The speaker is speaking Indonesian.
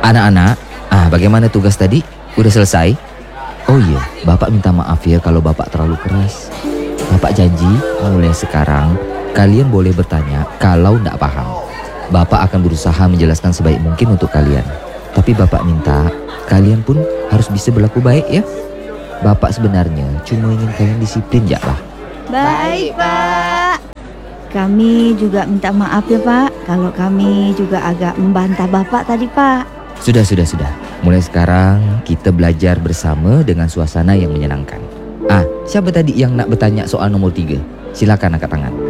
Anak-anak, bagaimana tugas tadi? Udah selesai? Oh iya, Bapak minta maaf ya kalau Bapak terlalu keras. Bapak janji mulai sekarang kalian boleh bertanya kalau tidak paham. Bapak akan berusaha menjelaskan sebaik mungkin untuk kalian. Tapi Bapak minta kalian pun harus bisa berlaku baik ya. Bapak sebenarnya cuma ingin kalian disiplin ya lah. Baik, Pak. Kami juga minta maaf ya, Pak, kalau kami juga agak membantah Bapak tadi, Pak. Sudah. Mulai sekarang kita belajar bersama dengan suasana yang menyenangkan. Siapa tadi yang nak bertanya soal nomor 3? Silakan angkat tangan.